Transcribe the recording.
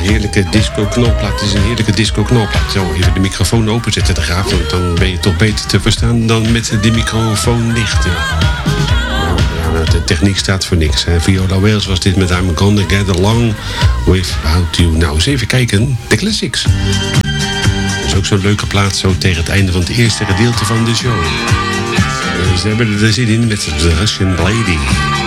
heerlijke disco-knalplaat. Het is een heerlijke disco-knalplaat. Zo, even de microfoon openzetten te gaan, want dan ben je toch beter te verstaan dan met de microfoon dicht. De techniek staat voor niks. Viola Wales was dit met I'm Gonna Get Along Without You. Nou, eens even kijken. De classics. Dat is ook zo'n leuke plaat zo tegen het einde van het eerste gedeelte van de show. Ze hebben er zin in met The Russian Lady.